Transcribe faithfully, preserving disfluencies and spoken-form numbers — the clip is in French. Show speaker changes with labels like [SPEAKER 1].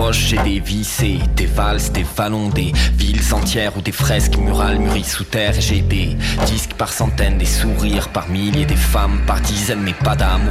[SPEAKER 1] poches j'ai des vissés, des valses, des vallons, des villes entières ou des fresques murales mûries sous terre. Et j'ai des disques par centaines, des sourires par milliers, des femmes par dizaines, mais pas d'amour